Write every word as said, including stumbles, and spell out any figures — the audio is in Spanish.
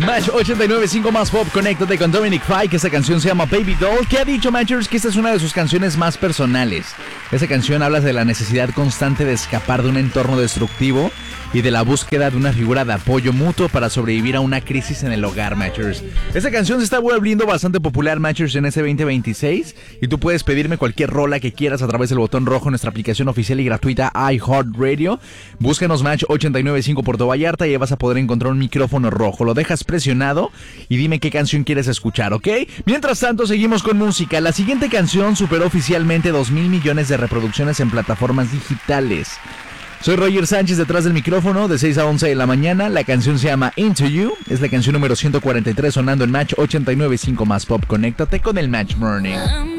Match ochenta y nueve punto cinco más pop, conéctate con Dominic Fike, que esta canción se llama Baby Doll, que ha dicho Matchers que esta es una de sus canciones más personales. Esta canción habla de la necesidad constante de escapar de un entorno destructivo y de la búsqueda de una figura de apoyo mutuo para sobrevivir a una crisis en el hogar, Matchers. Esta canción se está volviendo bastante popular, Matchers, en este veinte veintiséis, y tú puedes pedirme cualquier rola que quieras a través del botón rojo en nuestra aplicación oficial y gratuita iHeartRadio. Búscanos Match ochenta y nueve punto cinco Puerto Vallarta y ahí vas a poder encontrar un micrófono rojo. Lo dejas presionado y dime qué canción quieres escuchar, ¿ok? Mientras tanto, seguimos con música. La siguiente canción superó oficialmente dos mil millones de reproducciones en plataformas digitales. Soy Roger Sánchez detrás del micrófono de seis a once de la mañana. La canción se llama Into You. Es la canción número ciento cuarenta y tres sonando en Match ochenta y nueve punto cinco más pop. Conéctate con el Match Morning.